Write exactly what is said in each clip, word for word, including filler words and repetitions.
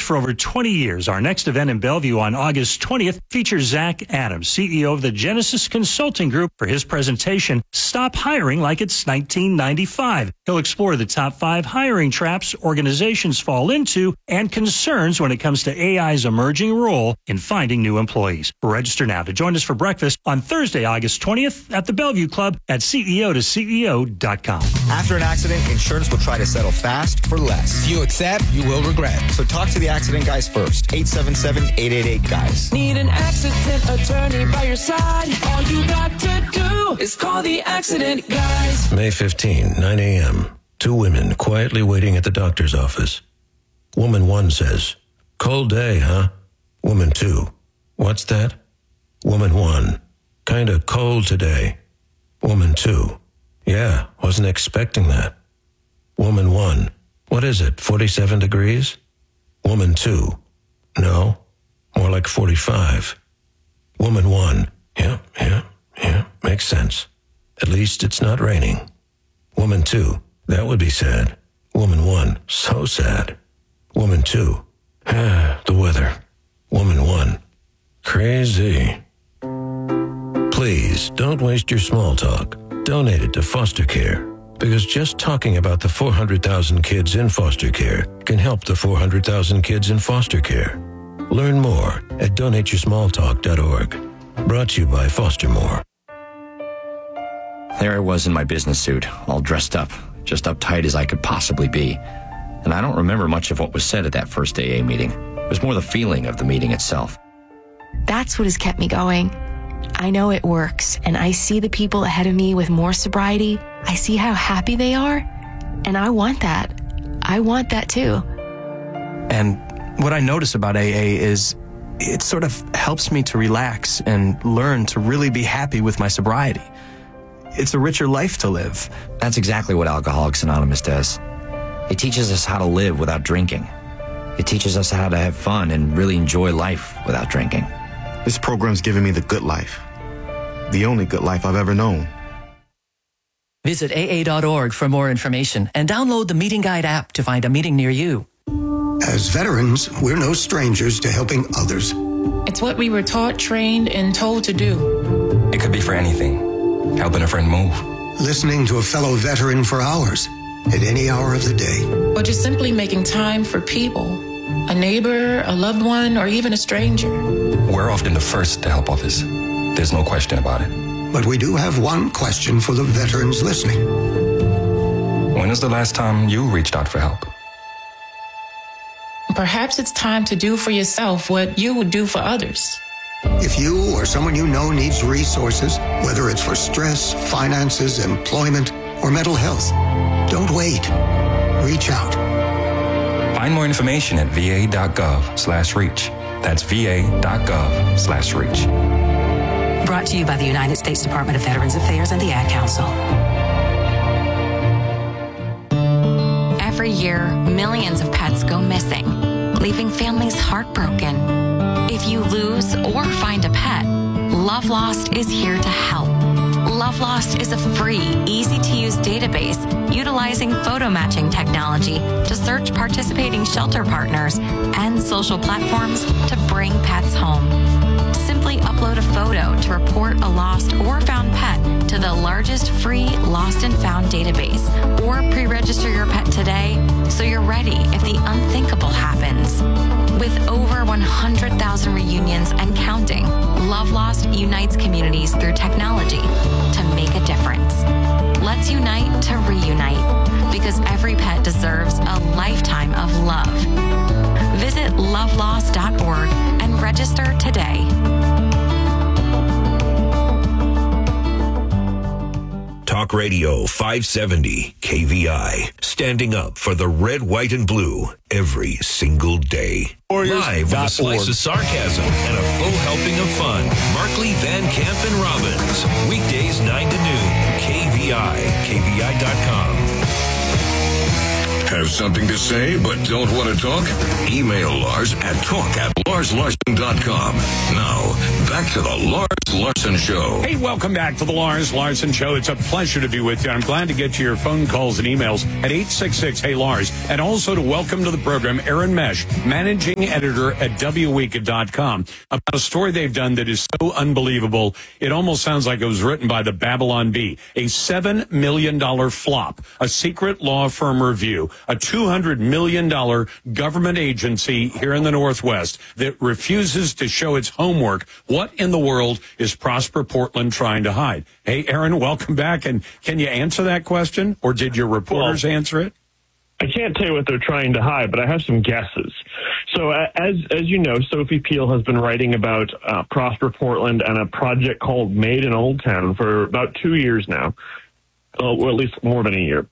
for over twenty years. Our next event in Bellevue on August twentieth features Zach Adams, C E O of the Genesis Consulting Group, for his presentation, Stop Hiring Like It's nineteen ninety-five. He'll explore the top five hiring traps organizations fall into and concerns when it comes to A I's emerging role in finding new employees. Register now to join us for breakfast on Thursday, August twentieth at the Bellevue Club at C E O to C E O dot com. After an accident, insurance will try to settle fast for less. If you accept, you will regret. So talk to the accident guys first. eight seven seven, eight eight eight, guys. Need an accident attorney by your side? All you got to do is call the accident guys. May fifteenth, nine a.m. Two women quietly waiting at the doctor's office. Woman one says, "Cold day, huh?" Woman two, "What's that?" Woman one, "Kinda cold today." Woman two, "Yeah, wasn't expecting that." Woman one, "What is it, forty-seven degrees?" Woman two, "No, more like forty-five." Woman one, "Yeah, yeah, yeah, makes sense. At least it's not raining." Woman two, "That would be sad." Woman one, "So sad." Woman two, "Ah, the weather." Woman one, "Crazy." Please don't waste your small talk. Donate it to foster care, because just talking about the four hundred thousand kids in foster care can help the four hundred thousand kids in foster care. Learn more at donate your small talk dot org. Brought to you by Foster More. There I was in my business suit, all dressed up, just uptight as I could possibly be. And I don't remember much of what was said at that first A A meeting. It was more the feeling of the meeting itself. That's what has kept me going. I know it works, and I see the people ahead of me with more sobriety. I see how happy they are, and I want that. I want that too. And what I notice about A A is it sort of helps me to relax and learn to really be happy with my sobriety. It's a richer life to live. That's exactly what Alcoholics Anonymous does. It teaches us how to live without drinking. It teaches us how to have fun and really enjoy life without drinking. This program's given me the good life. The only good life I've ever known. Visit A A dot org for more information and download the Meeting Guide app to find a meeting near you. As veterans, we're no strangers to helping others. It's what we were taught, trained, and told to do. It could be for anything. Helping a friend move. Listening to a fellow veteran for hours, at any hour of the day. Or just simply making time for people. A neighbor, a loved one, or even a stranger. We're often the first to help others. There's no question about it. But we do have one question for the veterans listening. When was the last time you reached out for help? Perhaps it's time to do for yourself what you would do for others. If you or someone you know needs resources, whether it's for stress, finances, employment, or mental health, don't wait. Reach out. Find more information at V A dot gov slash reach. That's V A dot gov slash reach. Brought to you by the United States Department of Veterans Affairs and the Ad Council. Every year, millions of pets go missing, leaving families heartbroken. If you lose or find a pet, Love Lost is here to help. Love Lost is a free, easy-to-use database utilizing photo matching technology to search participating shelter partners and social platforms to bring pets home. Simply upload a photo to report a lost or found pet to the largest free lost and found database, or pre-register your pet today so you're ready if the unthinkable happens. With over one hundred thousand reunions and counting, Love Lost unites communities through technology to make a difference. Let's unite to reunite, because every pet deserves a lifetime of love. Visit love lost dot org and register today. Talk Radio five seventy K V I, standing up for the red, white, and blue every single day. Live with a slice of sarcasm and a full helping of fun. Markley, Van Camp, and Robbins. Weekdays nine to noon. K V I, K V I dot com. Have something to say but don't want to talk? Email Lars at talk at lars larson dot com. Now, back to the Lars Larson Show. Hey, welcome back to the Lars Larson Show. It's a pleasure to be with you. I'm glad to get to your phone calls and emails at eight six six, hey Lars. And also to welcome to the program Aaron Mesh, managing editor at w week dot com, about a story they've done that is so unbelievable. It almost sounds like it was written by the Babylon Bee. A seven million dollars flop, a secret law firm review, a two hundred million dollars government agency here in the Northwest that refuses to show its homework. What in the world is Prosper Portland trying to hide? Hey, Aaron, welcome back. And can you answer that question, or did your reporters well, answer it? I can't tell you what they're trying to hide, but I have some guesses. So as as you know, Sophie Peel has been writing about uh, Prosper Portland and a project called Made in Old Town for about two years now, uh, or at least more than a year.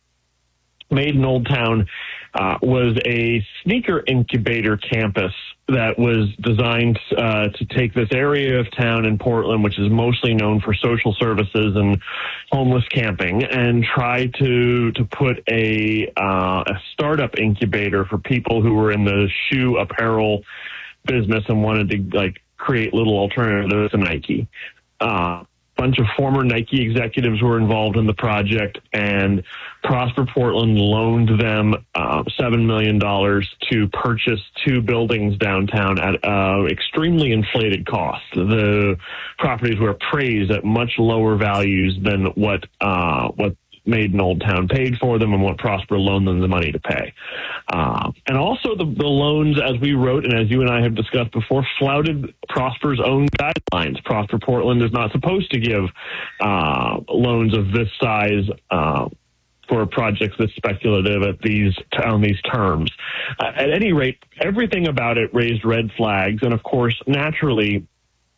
Made in Old Town uh, was a sneaker incubator campus that was designed uh, to take this area of town in Portland, which is mostly known for social services and homeless camping, and try to to put a uh, a startup incubator for people who were in the shoe apparel business and wanted to like create little alternatives to Nike. Uh, bunch of former Nike executives were involved in the project, and Prosper Portland loaned them uh, seven million dollars to purchase two buildings downtown at uh, extremely inflated cost. The properties were appraised at much lower values than what uh, what Made in Old Town paid for them and what Prosper loaned them the money to pay. Uh, and also the, the loans, as we wrote and as you and I have discussed before, flouted Prosper's own guidelines. Prosper Portland is not supposed to give uh, loans of this size uh, for projects this speculative at these on these terms. Uh, at any rate, everything about it raised red flags. And of course, naturally,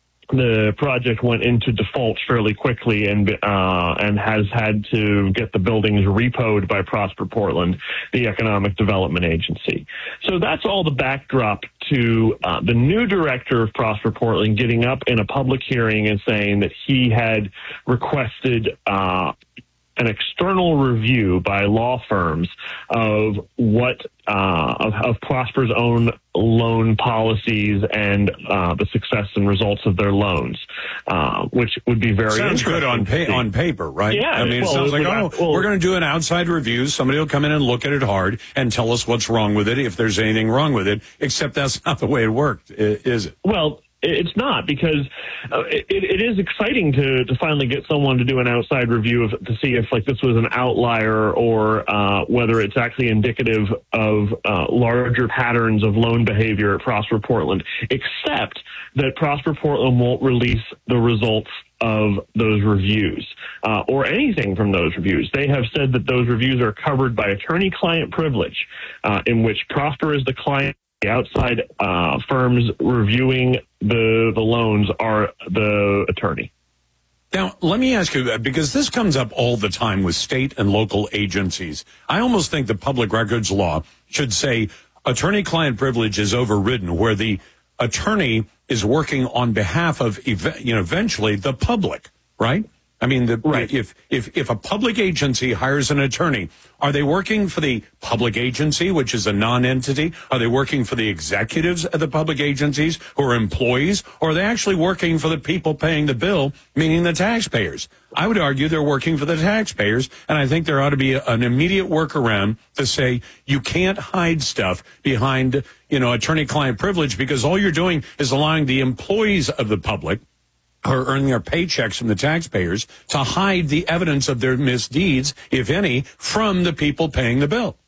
the project went into default fairly quickly and uh, and has had to get the buildings repoed by Prosper Portland, the economic development agency. So that's all the backdrop to uh, the new director of Prosper Portland getting up in a public hearing and saying that he had requested uh, an external review by law firms of what uh, of, of Prosper's own loan policies and uh, the success and results of their loans, uh, which would be very sounds interesting good on pa- on paper, right? Yeah, I mean, well, it sounds like, well, oh, we're going to do an outside review. Somebody will come in and look at it hard and tell us what's wrong with it, if there's anything wrong with it. Except that's not the way it worked, is it? Well, it's not, because uh, it, it is exciting to, to finally get someone to do an outside review of, to see if like this was an outlier or uh, whether it's actually indicative of uh, larger patterns of loan behavior at Prosper Portland, except that Prosper Portland won't release the results of those reviews uh, or anything from those reviews. They have said that those reviews are covered by attorney-client privilege, uh, in which Prosper is the client. The outside uh, firms reviewing the the loans are the attorney. Now, let me ask you, because this comes up all the time with state and local agencies. I almost think the public records law should say attorney-client privilege is overridden, where the attorney is working on behalf of, ev- you know, eventually the public, right? I mean, the, right. if if if a public agency hires an attorney, are they working for the public agency, which is a non-entity? Are they working for the executives of the public agencies who are employees? Or are they actually working for the people paying the bill, meaning the taxpayers? I would argue they're working for the taxpayers, and I think there ought to be a, an immediate workaround to say you can't hide stuff behind, you know, attorney-client privilege, because all you're doing is allowing the employees of the public who are earning their paychecks from the taxpayers to hide the evidence of their misdeeds, if any, from the people paying the bill.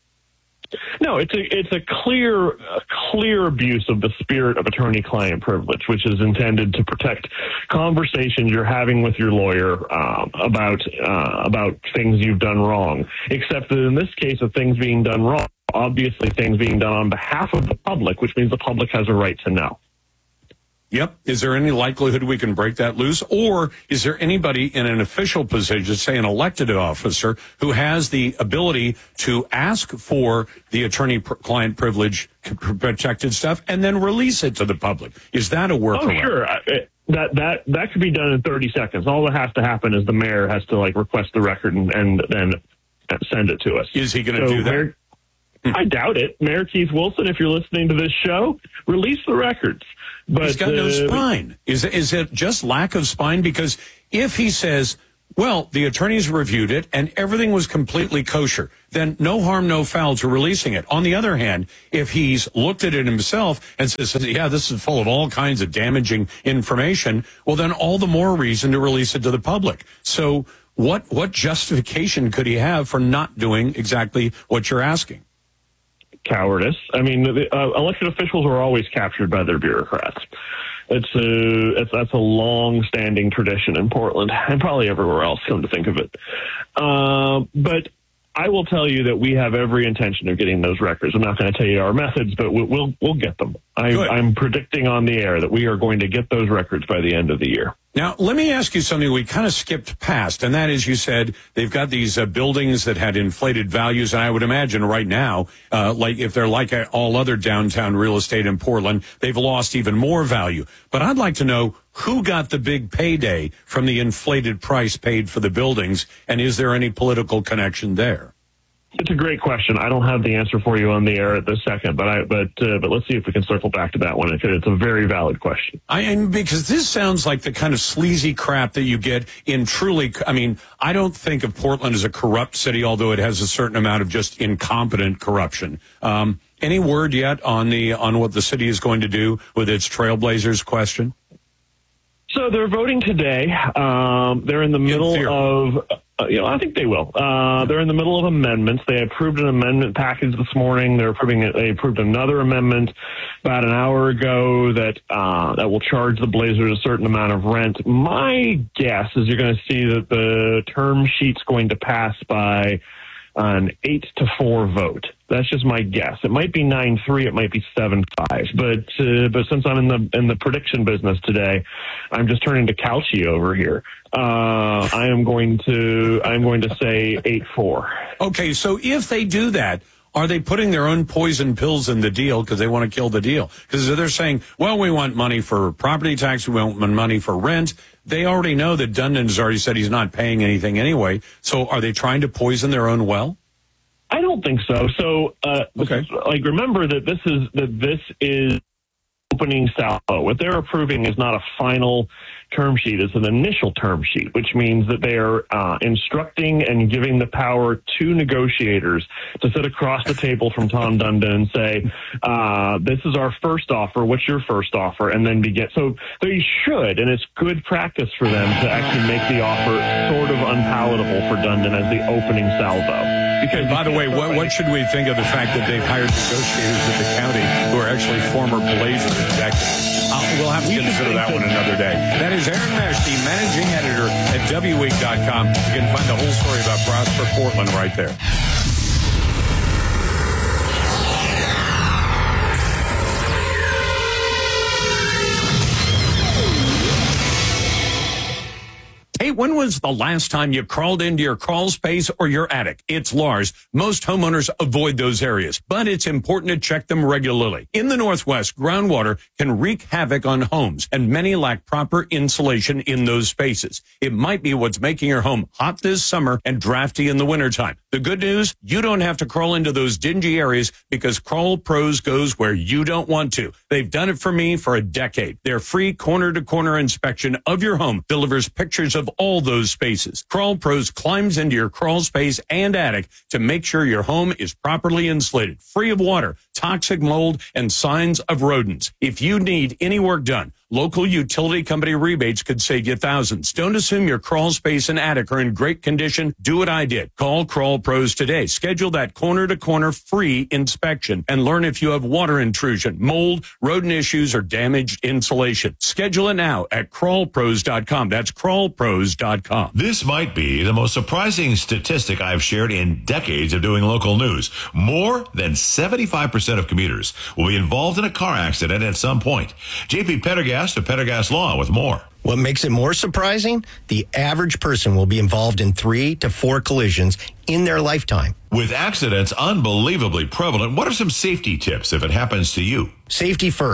No, it's a it's a clear a clear abuse of the spirit of attorney-client privilege, which is intended to protect conversations you're having with your lawyer uh, about uh, about things you've done wrong. Except that in this case of things being done wrong, obviously things being done on behalf of the public, which means the public has a right to know. Yep. Is there any likelihood we can break that loose? Or is there anybody in an official position, say an elected officer, who has the ability to ask for the attorney-client privilege protected stuff and then release it to the public? Is that a workaround? Oh, sure. That that that could be done in thirty seconds. All that has to happen is the mayor has to like request the record and, and then send it to us. Is he going to so do that? Mayor, I doubt it. Mayor Keith Wilson, if you're listening to this show, release the records. But he's got no uh, spine. Is is it just lack of spine? Because if he says, well, the attorneys reviewed it and everything was completely kosher, then no harm, no foul to releasing it. On the other hand, if he's looked at it himself and says, yeah, this is full of all kinds of damaging information, well, then all the more reason to release it to the public. So what what justification could he have for not doing exactly what you're asking? Cowardice. I mean, the, uh, elected officials are always captured by their bureaucrats. It's a it's, that's a long-standing tradition in Portland and probably everywhere else, come to think of it. Uh, but I will tell you that we have every intention of getting those records. I'm not going to tell you our methods, but we'll we'll, we'll get them. I, I'm predicting on the air that we are going to get those records by the end of the year. Now, let me ask you something we kind of skipped past, and that is you said they've got these uh, buildings that had inflated values, and I would imagine right now, uh, like if they're like all other downtown real estate in Portland, they've lost even more value. But I'd like to know who got the big payday from the inflated price paid for the buildings, and is there any political connection there? It's a great question. I don't have the answer for you on the air at this second, but I but uh, but let's see if we can circle back to that one. It's a very valid question. I and because this sounds like the kind of sleazy crap that you get in truly. I mean, I don't think of Portland as a corrupt city, although it has a certain amount of just incompetent corruption. Um, any word yet on the on what the city is going to do with its Trailblazers question? So they're voting today. Um, they're in the middle of. Uh, you know, I think they will. Uh, they're in the middle of amendments. They approved an amendment package this morning. They're approving it. They approved another amendment about an hour ago that uh, that will charge the Blazers a certain amount of rent. My guess is you're going to see that the term sheet's going to pass by an eight to four vote. That's just my guess. It might be nine three. It might be seven five. But uh, but since I'm in the in the prediction business today, I'm just turning to Calci over here. Uh, I am going to I'm going to say eight four. Okay, so if they do that, are they putting their own poison pills in the deal because they want to kill the deal? Because they're saying, well, we want money for property tax, we want money for rent. They already know that Dundon has already said he's not paying anything anyway. So are they trying to poison their own well? I don't think so. So, uh, okay. like, remember that this is that this is opening salvo. What they're approving is not a final term sheet; it's an initial term sheet, which means that they are uh, instructing and giving the power to negotiators to sit across the table from Tom Dundon and say, uh, "This is our first offer. What's your first offer?" And then begin. So they should, and it's good practice for them to actually make the offer sort of unpalatable for Dundon as the opening salvo. Because, by the way, what, what should we think of the fact that they've hired negotiators at the county who are actually former Blazer executives? Uh, we'll have to consider that one another day. That is Aaron Mesh, the managing editor at W week dot com. You can find the whole story about Prosper Portland right there. Hey, when was the last time you crawled into your crawl space or your attic? It's Lars. Most homeowners avoid those areas, but it's important to check them regularly. In the Northwest, groundwater can wreak havoc on homes, and many lack proper insulation in those spaces. It might be what's making your home hot this summer and drafty in the wintertime. The good news, you don't have to crawl into those dingy areas because Crawl Pros goes where you don't want to. They've done it for me for a decade. Their free corner-to-corner inspection of your home delivers pictures of all those spaces. Crawl Pros climbs into your crawl space and attic to make sure your home is properly insulated, free of water, toxic mold, and signs of rodents. If you need any work done, local utility company rebates could save you thousands. Don't assume your crawl space and attic are in great condition. Do what I did. Call Crawl Pros today. Schedule that corner-to-corner free inspection and learn if you have water intrusion, mold, rodent issues, or damaged insulation. Schedule it now at crawl pros dot com. That's crawl pros dot com. This might be the most surprising statistic I've shared in decades of doing local news. More than seventy-five percent of commuters will be involved in a car accident at some point. J P Pendergast of Pendergast Law with more. What makes it more surprising? The average person will be involved in three to four collisions in their lifetime. With accidents unbelievably prevalent, what are some safety tips if it happens to you? Safety first.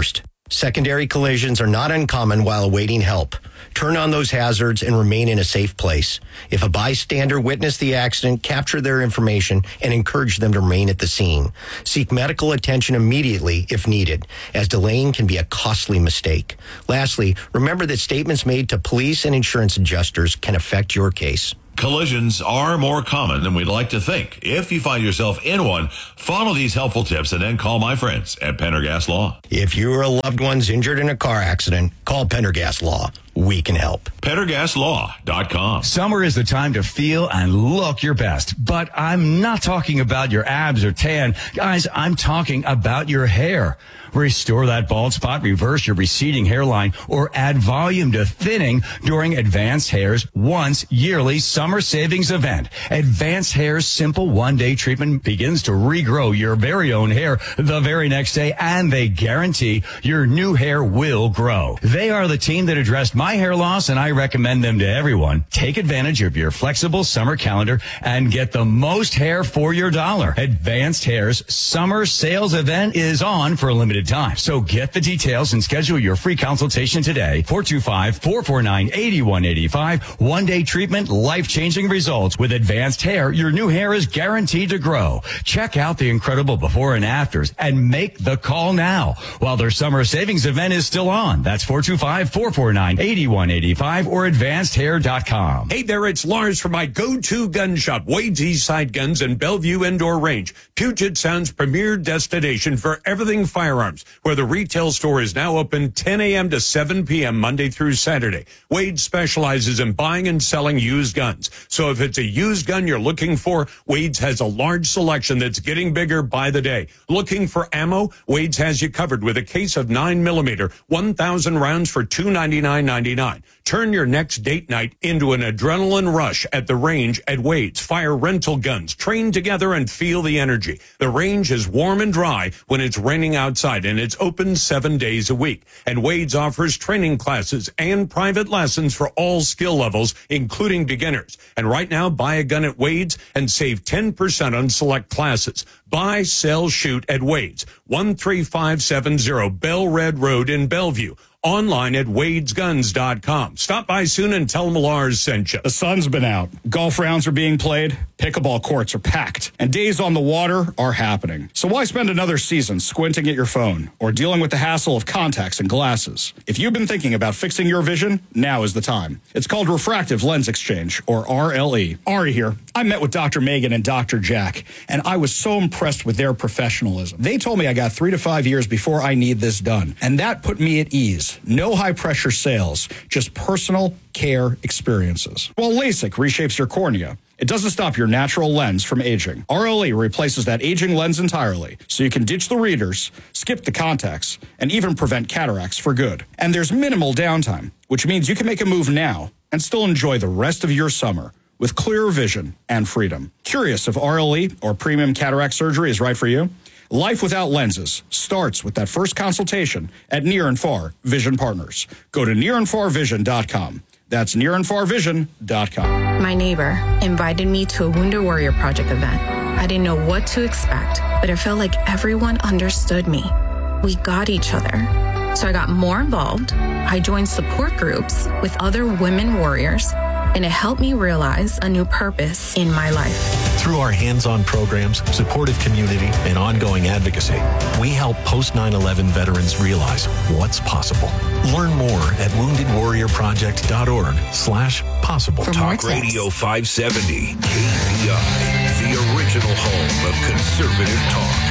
Secondary collisions are not uncommon while awaiting help. Turn on those hazards and remain in a safe place. If a bystander witnessed the accident, capture their information and encourage them to remain at the scene. Seek medical attention immediately if needed, as delaying can be a costly mistake. Lastly, remember that statements made to police and insurance adjusters can affect your case. Collisions are more common than we'd like to think. If you find yourself in one, follow these helpful tips and then call my friends at Pendergast Law. If you or a loved one's injured in a car accident, call Pendergast Law. We can help. Pendergast Law dot com. Summer is the time to feel and look your best. But I'm not talking about your abs or tan. Guys, I'm talking about your hair. Restore that bald spot, reverse your receding hairline, or add volume to thinning during Advanced Hair's once yearly summer savings event. Advanced Hair's simple one-day treatment begins to regrow your very own hair the very next day, and they guarantee your new hair will grow. They are the team that addressed my hair loss, and I recommend them to everyone. Take advantage of your flexible summer calendar and get the most hair for your dollar. Advanced Hair's summer sales event is on for a limited time. So get the details and schedule your free consultation today. four two five, four four nine, eight one eight five. One-day treatment, life-changing results. With Advanced Hair, your new hair is guaranteed to grow. Check out the incredible before and afters and make the call now while their summer savings event is still on. That's four two five, four four nine, eight one eight five or advanced hair dot com. Hey there, it's Lars from my go-to gun shop, Wade's Eastside Guns and Bellevue Indoor Range, Puget Sound's premier destination for everything firearms, where the retail store is now open ten a.m. to seven p.m. Monday through Saturday. Wade specializes in buying and selling used guns. So if it's a used gun you're looking for, Wade's has a large selection that's getting bigger by the day. Looking for ammo? Wade's has you covered with a case of nine millimeter, one thousand rounds for two ninety-nine ninety-nine. Turn your next date night into an adrenaline rush at the range at Wade's. Fire rental guns. Train together and feel the energy. The range is warm and dry when it's raining outside, and it's open seven days a week. And Wade's offers training classes and private lessons for all skill levels, including beginners. And right now, buy a gun at Wade's and save ten percent on select classes. Buy, sell, shoot at Wade's. one three five seven zero Bell Red Road in Bellevue. Online at wades guns dot com. Stop by soon and tell them Lars sent you. The sun's been out. Golf rounds are being played. Pickleball courts are packed. And days on the water are happening. So why spend another season squinting at your phone or dealing with the hassle of contacts and glasses? If you've been thinking about fixing your vision, now is the time. It's called Refractive Lens Exchange, or R L E. Ari here. I met with Doctor Megan and Doctor Jack, and I was so impressed with their professionalism. They told me I got three to five years before I need this done, and that put me at ease. No high-pressure sales, just personal care experiences. While LASIK reshapes your cornea, it doesn't stop your natural lens from aging. R L E replaces that aging lens entirely, so you can ditch the readers, skip the contacts, and even prevent cataracts for good. And there's minimal downtime, which means you can make a move now and still enjoy the rest of your summer with clearer vision and freedom. Curious if R L E or premium cataract surgery is right for you? Life without lenses starts with that first consultation at Near and Far Vision Partners. Go to near and far vision dot com. That's near and far vision dot com. My neighbor invited me to a Wounded Warrior Project event. I didn't know what to expect, but it felt like everyone understood me. We got each other. So I got more involved. I joined support groups with other women warriors, and it helped me realize a new purpose in my life. Through our hands-on programs, supportive community, and ongoing advocacy, we help post nine eleven veterans realize what's possible. Learn more at wounded warrior project dot org slash possible. Talk Radio five seventy, K V I, the original home of conservative talk.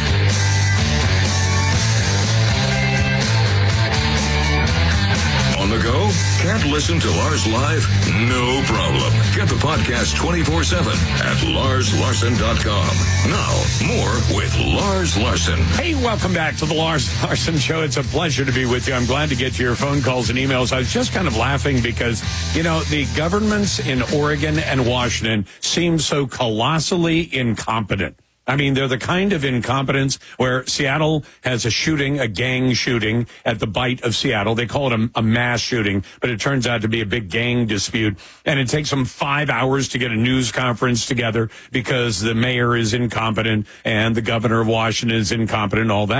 On the go? Can't listen to Lars live? No problem. Get the podcast twenty-four seven at lars larson dot com. Now, more with Lars Larson. Hey, welcome back to the Lars Larson Show. It's a pleasure to be with you. I'm glad to get to your phone calls and emails. I was just kind of laughing because, you know, the governments in Oregon and Washington seem so colossally incompetent. I mean, they're the kind of incompetence where Seattle has a shooting, a gang shooting at the Bite of Seattle. They call it a, a mass shooting, but it turns out to be a big gang dispute. And it takes them five hours to get a news conference together because the mayor is incompetent and the governor of Washington is incompetent and all that.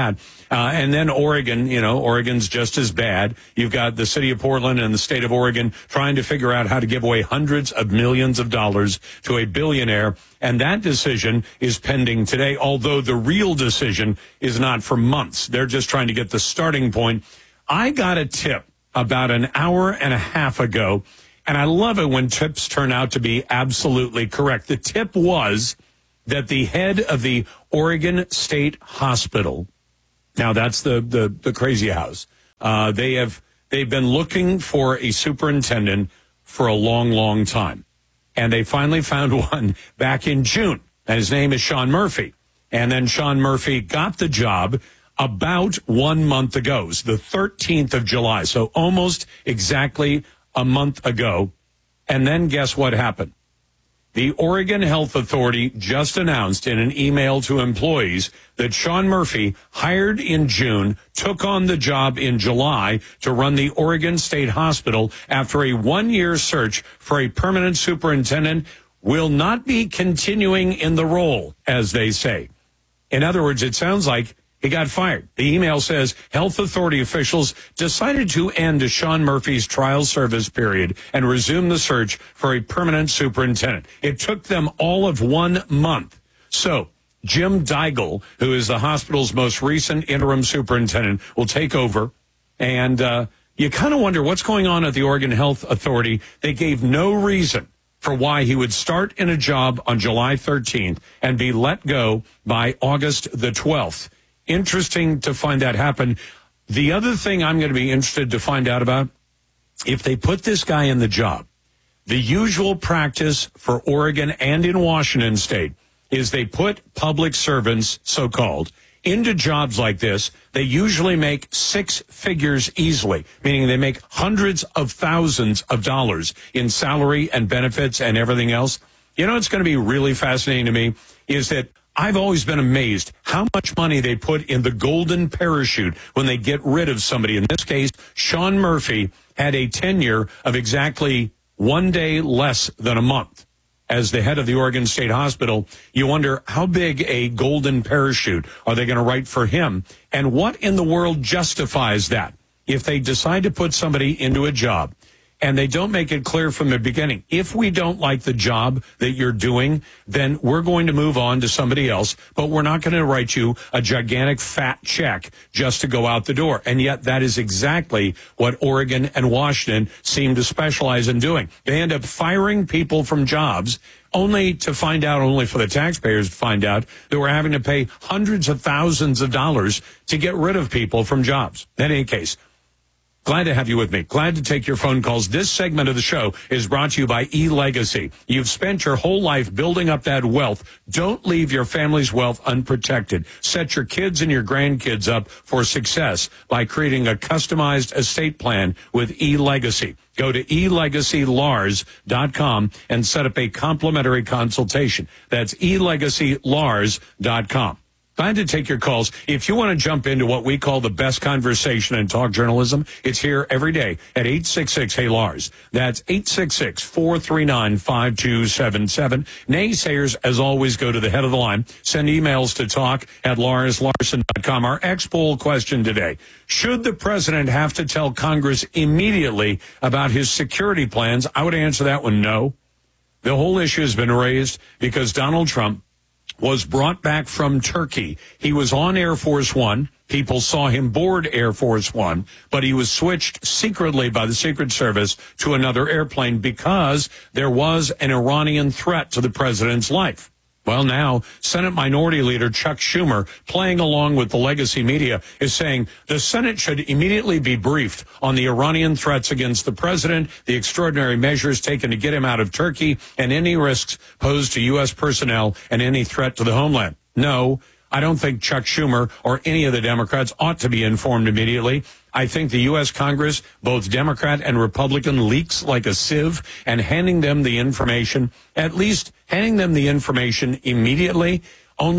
Uh, and then Oregon, you know, Oregon's just as bad. You've got the city of Portland and the state of Oregon trying to figure out how to give away hundreds of millions of dollars to a billionaire. And that decision is pending today, although the real decision is not for months. They're just trying to get the starting point. I got a tip about an hour and a half ago, and I love it when tips turn out to be absolutely correct. The tip was that the head of the Oregon State Hospital, now that's the, the, the crazy house, uh, they have, they've been looking for a superintendent for a long, long time. And they finally found one back in June. And his name is Sean Murphy. And then Sean Murphy got the job about one month ago. It was the thirteenth of July. So almost exactly a month ago. And then guess what happened? The Oregon Health Authority just announced in an email to employees that Sean Murphy, hired in June, took on the job in July to run the Oregon State Hospital after a one-year search for a permanent superintendent, will not be continuing in the role, as they say. In other words, it sounds like he got fired. The email says health authority officials decided to end Sean Murphy's trial service period and resume the search for a permanent superintendent. It took them all of one month. So Jim Deigel, who is the hospital's most recent interim superintendent, will take over. And uh, you kind of wonder what's going on at the Oregon Health Authority. They gave no reason for why he would start in a job on July thirteenth and be let go by August the twelfth. Interesting to find that happen. The other thing I'm going to be interested to find out about, if they put this guy in the job, the usual practice for Oregon and in Washington state is they put public servants, so-called, into jobs like this. They usually make six figures easily, meaning they make hundreds of thousands of dollars in salary and benefits and everything else. You know, it's going to be really fascinating to me is that I've always been amazed how much money they put in the golden parachute when they get rid of somebody. In this case, Sean Murphy had a tenure of exactly one day less than a month as the head of the Oregon State Hospital. You wonder how big a golden parachute are they going to write for him? And what in the world justifies that? If they decide to put somebody into a job and they don't make it clear from the beginning, if we don't like the job that you're doing, then we're going to move on to somebody else, but we're not going to write you a gigantic fat check just to go out the door. And yet that is exactly what Oregon and Washington seem to specialize in doing. They end up firing people from jobs only to find out, only for the taxpayers to find out, that we're having to pay hundreds of thousands of dollars to get rid of people from jobs. In any case, glad to have you with me. Glad to take your phone calls. This segment of the show is brought to you by eLegacy. You've spent your whole life building up that wealth. Don't leave your family's wealth unprotected. Set your kids and your grandkids up for success by creating a customized estate plan with eLegacy. Go to e legacy lars dot com and set up a complimentary consultation. That's e legacy lars dot com. Glad to take your calls. If you want to jump into what we call the best conversation in talk journalism, it's here every day at eight six six, hey Lars. That's eight six six, four three nine, five two seven seven. Naysayers, as always, go to the head of the line. Send emails to talk at lars larson dot com. Our X-Poll question today: should the president have to tell Congress immediately about his security plans? I would answer that one no. The whole issue has been raised because Donald Trump was brought back from Turkey. He was on Air Force One. People saw him board Air Force One, but he was switched secretly by the Secret Service to another airplane because there was an Iranian threat to the president's life. Well, now, Senate Minority Leader Chuck Schumer, playing along with the legacy media, is saying the Senate should immediately be briefed on the Iranian threats against the president, the extraordinary measures taken to get him out of Turkey, and any risks posed to U S personnel and any threat to the homeland. No, I don't think Chuck Schumer or any of the Democrats ought to be informed immediately. I think the U S Congress, both Democrat and Republican, leaks like a sieve, and handing them the information, at least handing them the information immediately, only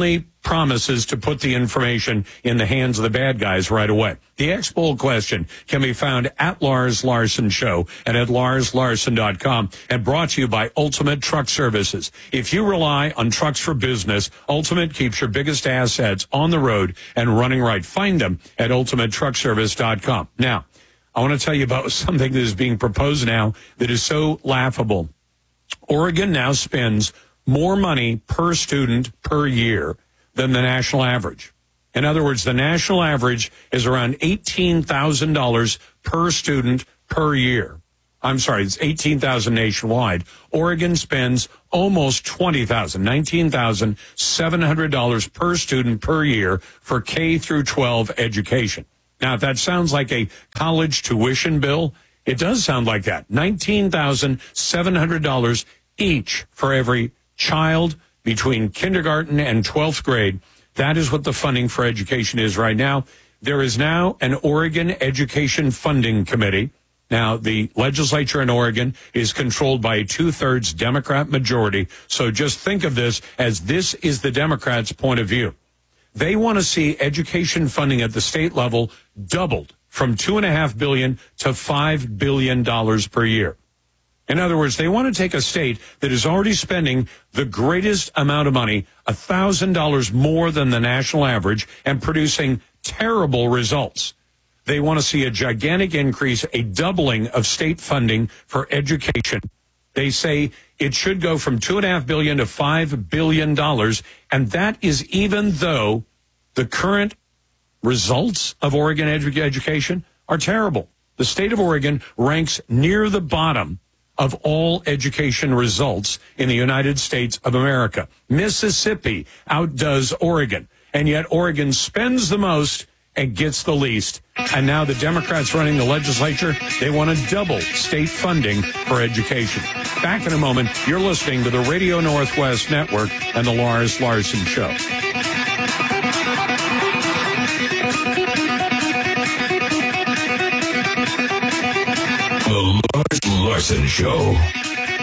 promises to put the information in the hands of the bad guys right away. The X-Poll question can be found at Lars Larson Show and at lars larson dot com, and brought to you by Ultimate Truck Services. If you rely on trucks for business, Ultimate keeps your biggest assets on the road and running right. Find them at ultimate truck service dot com. Now, I want to tell you about something that is being proposed now that is so laughable. Oregon now spends more money per student per year than the national average. In other words, the national average is around eighteen thousand dollars per student per year. I'm sorry, it's eighteen thousand dollars nationwide. Oregon spends almost twenty thousand dollars, nineteen thousand seven hundred dollars per student per year for K through twelve education. Now, if that sounds like a college tuition bill, it does sound like that. nineteen thousand seven hundred dollars each for every child between kindergarten and twelfth grade. That is what the funding for education is right now. There is now an Oregon Education Funding Committee. Now, the legislature in Oregon is controlled by a two-thirds Democrat majority. So just think of this as this is the Democrats' point of view. They want to see education funding at the state level doubled from two and a half billion dollars to five billion dollars per year. In other words, they want to take a state that is already spending the greatest amount of money, one thousand dollars more than the national average, and producing terrible results. They want to see a gigantic increase, a doubling of state funding for education. They say it should go from two and a half billion dollars to five billion dollars, and that is even though the current results of Oregon edu- education are terrible. The state of Oregon ranks near the bottom of all education results in the United States of America. Mississippi outdoes Oregon, and yet Oregon spends the most and gets the least. And now the Democrats running the legislature, they want to double state funding for education. Back in a moment, you're listening to the Radio Northwest Network and the Lars Larson Show. The Lars Larson Show.